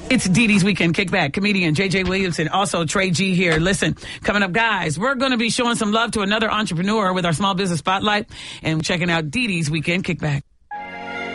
It's Dee Dee's Weekend Kickback. Comedian J.J. Williamson, also Trey G here. Listen, coming up, guys, we're going to be showing some love to another entrepreneur with our Small Business Spotlight and checking out Dee Dee's Weekend Kickback.